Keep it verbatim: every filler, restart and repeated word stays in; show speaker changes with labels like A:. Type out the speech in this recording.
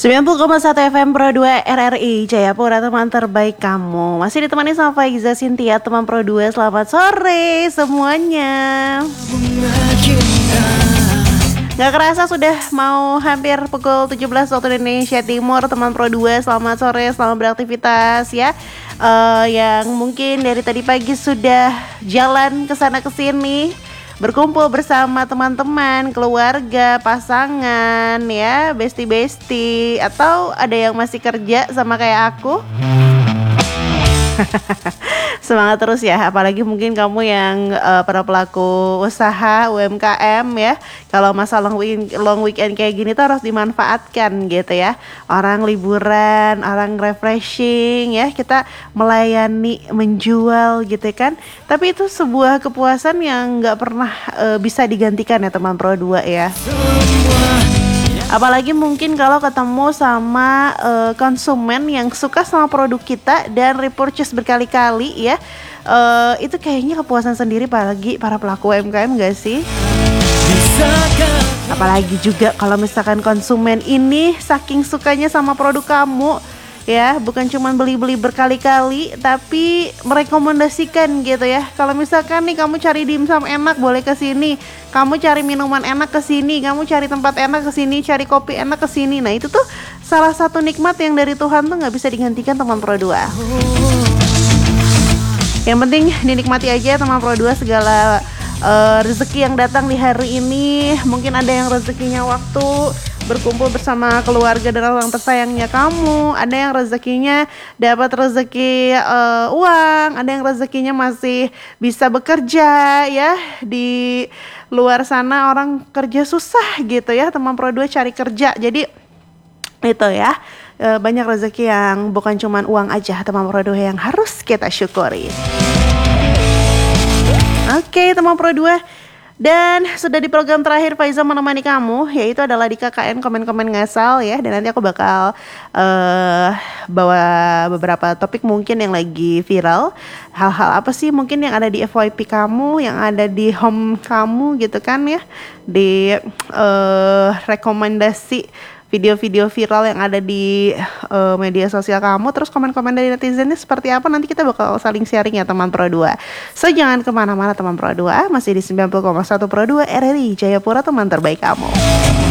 A: sembilan puluh koma satu F M Pro dua R R I Jayapura, teman terbaik kamu. Masih ditemani sama Faiza Cynthia, teman Pro dua. Selamat sore semuanya. Gak kerasa sudah mau hampir pukul tujuh belas waktu Indonesia Timur. Teman Pro dua, selamat sore, selamat beraktivitas ya. uh, Yang mungkin dari tadi pagi sudah jalan kesana kesini, berkumpul bersama teman-teman, keluarga, pasangan ya, besti-besti, atau ada yang masih kerja sama kayak aku. Semangat terus ya, apalagi mungkin kamu yang uh, para pelaku usaha U M K M ya. Kalau masa long weekend, long weekend kayak gini tuh harus dimanfaatkan gitu ya. Orang liburan, orang refreshing ya, kita melayani, menjual gitu kan. Tapi itu sebuah kepuasan yang gak pernah uh, bisa digantikan ya teman Pro dua ya. Apalagi mungkin kalau ketemu sama uh, konsumen yang suka sama produk kita dan repurchase berkali-kali ya, uh, itu kayaknya kepuasan sendiri apalagi para pelaku U M K M gak sih? Apalagi juga kalau misalkan konsumen ini saking sukanya sama produk kamu ya, bukan cuma beli-beli berkali-kali tapi merekomendasikan gitu ya. Kalau misalkan nih kamu cari dimsum enak boleh ke sini, kamu cari minuman enak ke sini, kamu cari tempat enak ke sini, cari kopi enak ke sini. Nah, itu tuh salah satu nikmat yang dari Tuhan tuh nggak bisa digantikan teman Pro dua. Yang penting dinikmati aja teman Pro dua segala uh, rezeki yang datang di hari ini. Mungkin ada yang rezekinya waktu berkumpul bersama keluarga dan orang tersayangnya kamu, ada yang rezekinya dapat rezeki uh, uang, ada yang rezekinya masih bisa bekerja ya. Di luar sana orang kerja susah gitu ya, teman Pro dua cari kerja. Jadi itu ya, uh, banyak rezeki yang bukan cuma uang aja teman Pro dua yang harus kita syukuri. Oke teman Pro dua, dan sudah di program terakhir Faiza menemani kamu, yaitu adalah di K K N Komen-Komen Ngasal ya. Dan nanti aku bakal uh, bawa beberapa topik mungkin yang lagi viral. Hal-hal apa sih mungkin yang ada di F Y P kamu, yang ada di home kamu gitu kan ya, di uh, rekomendasi video-video viral yang ada di uh, media sosial kamu. Terus komen-komen dari netizennya seperti apa, nanti kita bakal saling sharing ya teman Pro dua. So jangan kemana-mana teman Pro dua, masih di sembilan puluh koma satu Pro dua R R I Jayapura, teman terbaik kamu.